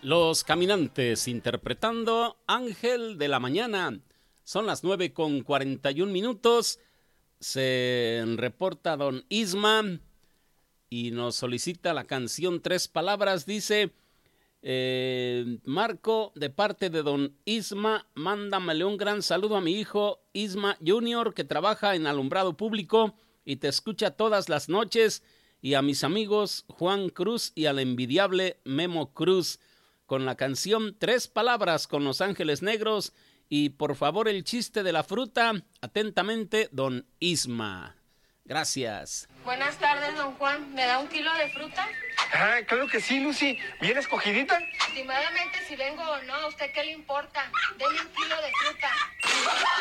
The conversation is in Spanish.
Los Caminantes interpretando Ángel de la Mañana. Son las 9:41. Se reporta don Isma y nos solicita la canción Tres Palabras. Dice, Marco, de parte de don Isma, mándamele un gran saludo a mi hijo Isma Junior, que trabaja en alumbrado público y te escucha todas las noches, y a mis amigos Juan Cruz y al envidiable Memo Cruz, con la canción Tres Palabras con Los Ángeles Negros, y por favor el chiste de la fruta. Atentamente, don Isma. Gracias. Buenas tardes, don Juan. ¿Me da 1 kilo de fruta? Ah, claro que sí, Lucy. ¿Bien escogidita? Estimadamente, si vengo o no, ¿a usted qué le importa? Deme 1 kilo de fruta.